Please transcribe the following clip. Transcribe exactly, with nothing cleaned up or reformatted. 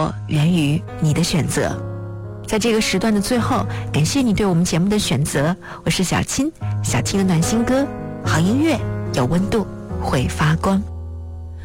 活源于你的选择。在这个时段的最后，感谢你对我们节目的选择，我是小青，小青的暖心歌，好音乐有温度，会发光。